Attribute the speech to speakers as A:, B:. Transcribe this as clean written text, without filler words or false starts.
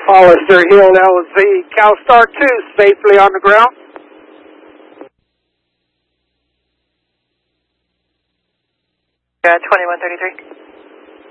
A: Hollister Hill LZ, CalStar 2, safely on the ground.
B: 2133.